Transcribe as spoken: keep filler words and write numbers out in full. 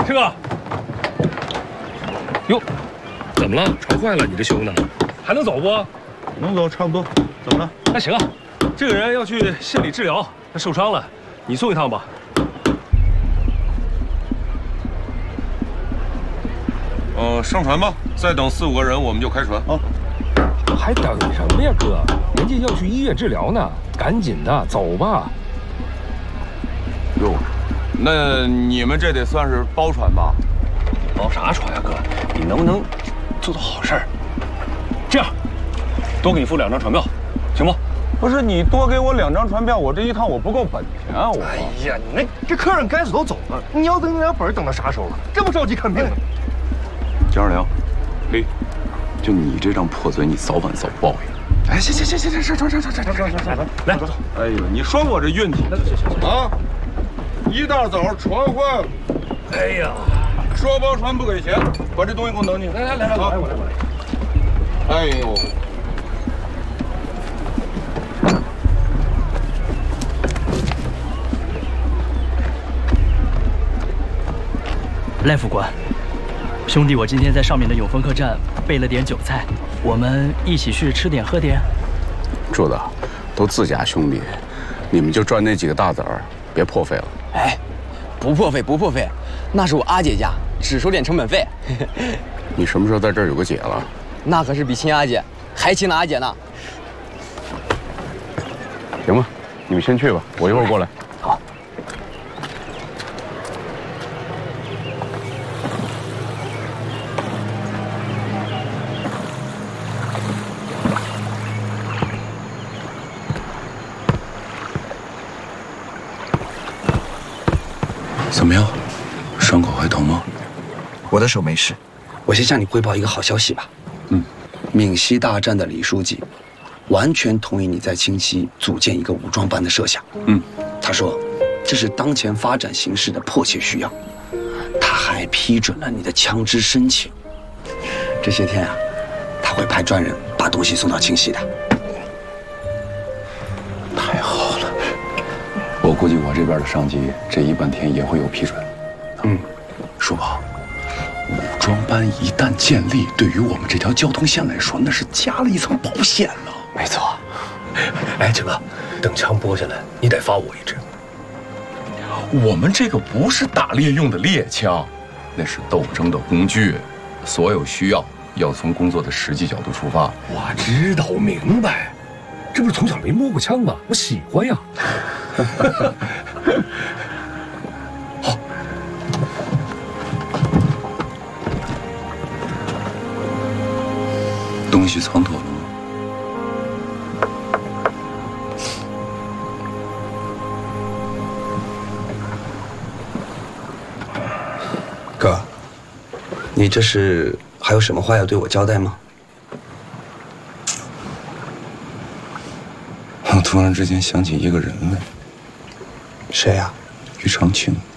师哥，哟，怎么了？船坏了，你这修呢？还能走不？ 能走，差不多。怎么了？ 那行啊，这个人要去县里治疗，他受伤了，你送一趟吧。 呃，上船吧，再等四五个人我们就开船。 好。 还等什么呀，哥？人家要去医院治疗呢，赶紧的，走吧。 哟，那你们这得算是包船吧？ 包啥船呀，哥？你能不能做做好事儿？这样，多给你付两张船票，行不？ 不是你多给我两张船票，我这一趟我不够本钱啊！我。 哎呀，你那这客人该走都走了，你要等那点本等到啥时候了？这么着急看病呢？ 江二良，嘿，就你这张破嘴，你早晚遭报应。哎，行行行行行，上船上船上船上船上船，来走走。哎呦，你说我这运气啊！一大早船坏了， 哎呀， 说包船不给钱，把这东西给我弄进去。来来来来，来我来我来。哎呦。 赖副官，兄弟，我今天在上面的永丰客栈备了点酒菜，我们一起去吃点喝点。 柱子，都自家兄弟，你们就赚那几个大子儿，别破费了。 哎，不破费不破费，那是我阿姐家，只收点成本费。 你什么时候在这儿有个姐了？ 那可是比亲阿姐还亲的阿姐呢。 行吧，你们先去吧，我一会儿过来。 好。 怎么样，伤口还疼吗？ 我的手没事。我先向你汇报一个好消息吧。 嗯， 闽西大战的李书记完全同意你在清溪组建一个武装班的设想。 嗯， 他说这是当前发展形势的迫切需要。他还批准了你的枪支申请。这些天啊，他会派专人把东西送到清溪的。 太好了。 我估计我这边的上级这一半天也会有批准。 嗯， 书宝，武装班一旦建立，对于我们这条交通线来说，那是加了一层保险呢。 没错。哎，这个，等枪拨下来，你得发我一支。 我们这个不是打猎用的猎枪，那是斗争的工具，所有需要要从工作的实际角度出发。 我知道，我明白。这不是从小没摸过枪吗？我喜欢呀。 好，东西藏妥了吗？ 哥，你这是还有什么话要对我交代吗？ 我突然之间想起一个人来。 谁呀？ 于长庆。